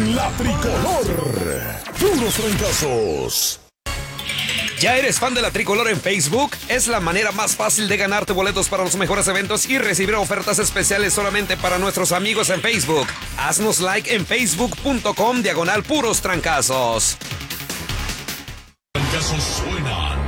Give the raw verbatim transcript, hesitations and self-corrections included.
en la Tricolor. Puros trancazos. ¿Ya eres fan de la Tricolor en Facebook? Es la manera más fácil de ganarte boletos para los mejores eventos y recibir ofertas especiales solamente para nuestros amigos en Facebook. Haznos like en facebook.com diagonal puros trancazos. Trancazos suenan